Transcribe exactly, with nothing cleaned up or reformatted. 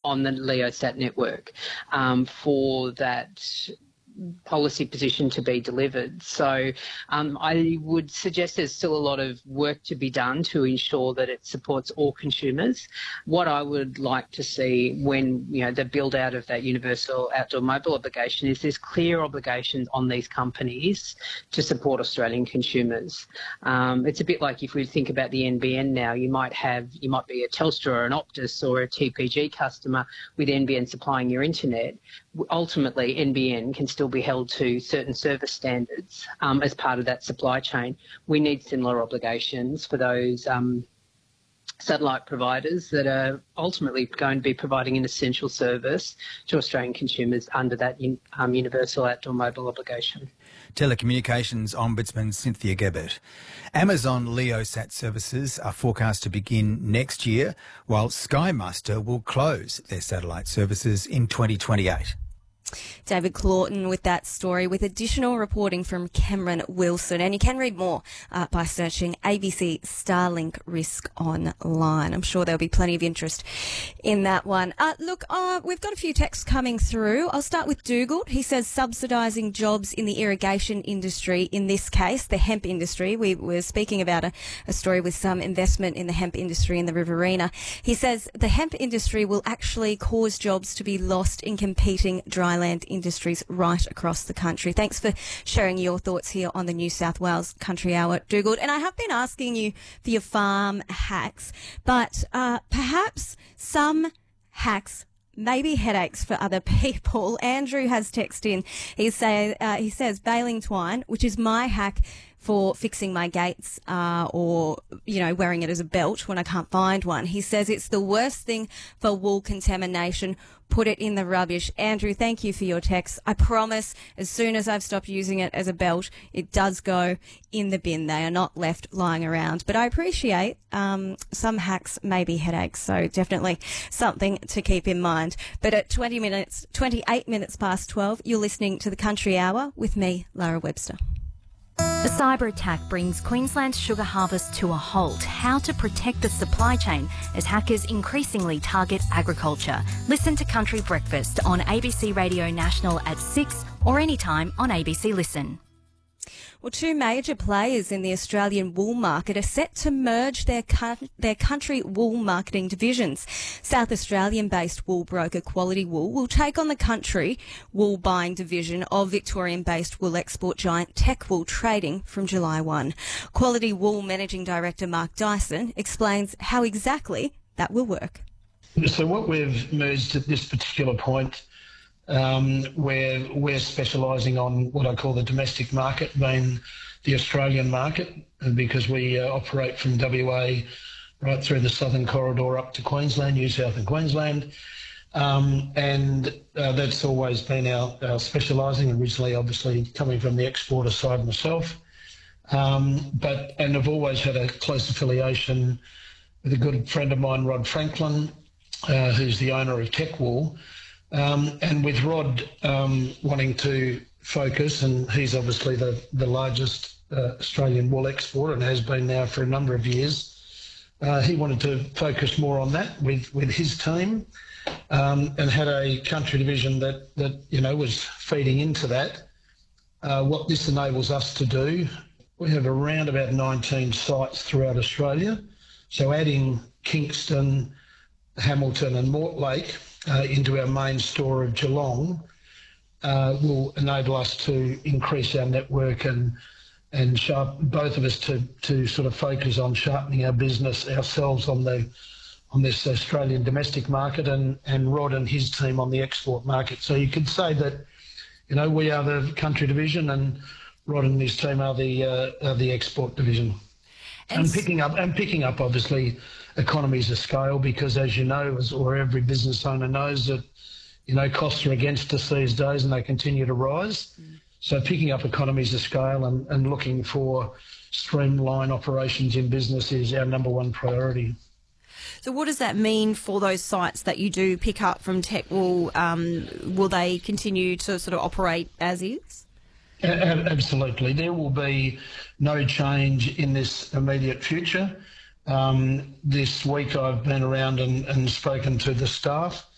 on the LeoSat network um, for that policy position to be delivered. So um, I would suggest there's still a lot of work to be done to ensure that it supports all consumers. What I would like to see when, you know, the build out of that universal outdoor mobile obligation is there's clear obligations on these companies to support Australian consumers. Um, it's a bit like if we think about the N B N now, you might have, you might be a Telstra or an Optus or a T P G customer with N B N supplying your internet. Ultimately, N B N can still be held to certain service standards um, as part of that supply chain. We need similar obligations for those um, satellite providers that are ultimately going to be providing an essential service to Australian consumers under that in, um, universal outdoor mobile obligation. Telecommunications Ombudsman Cynthia Gebbert. Amazon LeoSat services are forecast to begin next year, while Sky Muster will close their satellite services in twenty twenty-eight. David Claughton with that story, with additional reporting from Cameron Wilson. And you can read more uh, by searching A B C Starlink Risk online. I'm sure there'll be plenty of interest in that one. Uh, look, uh, we've got a few texts coming through. I'll start with Dougal. He says subsidising jobs in the irrigation industry, in this case, the hemp industry. We were speaking about a, a story with some investment in the hemp industry in the Riverina. He says the hemp industry will actually cause jobs to be lost in competing dry land industries right across the country. Thanks for sharing your thoughts here on the New South Wales Country Hour, Dougal. And I have been asking you for your farm hacks, but uh, perhaps some hacks, maybe headaches for other people. Andrew has texted in. He, say, uh, he says baling twine, which is my hack for fixing my gates uh, or, you know, wearing it as a belt when I can't find one. He says it's the worst thing for wool contamination. Put it in the rubbish. Andrew, thank you for your text. I promise as soon as I've stopped using it as a belt, it does go in the bin. They are not left lying around. But I appreciate um, some hacks may be headaches, so definitely something to keep in mind. But at twenty minutes, twenty-eight minutes past twelve, you're listening to the Country Hour with me, Lara Webster. The cyber attack brings Queensland's sugar harvest to a halt. How to protect the supply chain as hackers increasingly target agriculture. Listen to Country Breakfast on A B C Radio National at six or anytime on A B C Listen. Well, two major players in the Australian wool market are set to merge their co- their country wool marketing divisions. South Australian-based wool broker Quality Wool will take on the country wool buying division of Victorian-based wool export giant Techwool Trading from July first. Quality Wool Managing Director Mark Dyson explains how exactly that will work. So what we've merged at this particular point, Um, where we're specialising on what I call the domestic market, being the Australian market, because we uh, operate from W A right through the southern corridor up to Queensland, New South and Queensland. Um, and uh, that's always been our, our specialising, originally obviously coming from the exporter side myself. Um, but and I've always had a close affiliation with a good friend of mine, Rod Franklin, uh, who's the owner of Techwool. Um, and with Rod um, wanting to focus, and he's obviously the, the largest uh, Australian wool exporter and has been now for a number of years, uh, he wanted to focus more on that with, with his team um, and had a country division that, that you know, was feeding into that. Uh, what this enables us to do, we have around about nineteen sites throughout Australia. So adding Kingston, Hamilton and Mortlake uh, into our main store of Geelong uh, will enable us to increase our network and and sharp, both of us to to sort of focus on sharpening our business ourselves on the on this Australian domestic market, and and Rod and his team on the export market. So you could say that, you know, we are the country division and Rod and his team are the uh, are the export division. And, and picking up and picking up obviously economies of scale, because as you know, as or every business owner knows, that you know costs are against us these days and they continue to rise. Mm. So picking up economies of scale and, and looking for streamline operations in business is our number one priority. So what does that mean for those sites that you do pick up from Techwool? Um, will they continue to sort of operate as is? Absolutely. There will be no change in this immediate future. Um, this week I've been around and, and spoken to the staff